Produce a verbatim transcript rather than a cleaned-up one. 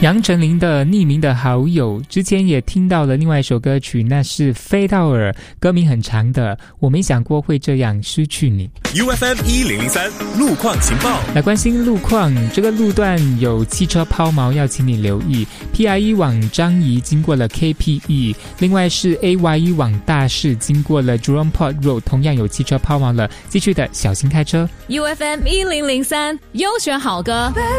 杨丞琳的匿名的好友，之前也听到了另外一首歌曲，那是飞到耳，歌名很长的，我没想过会这样失去你。 U F M 一零零三路况情报， 来关心路况，这个路段有汽车抛锚，要请你留意。 P I 一 往樟宜经过了 K P E， 另外是 A Y 一 往大士经过了 Jurong Port Road， 同样有汽车抛锚了，继续的小心开车。 U F M 一零零三优选好歌。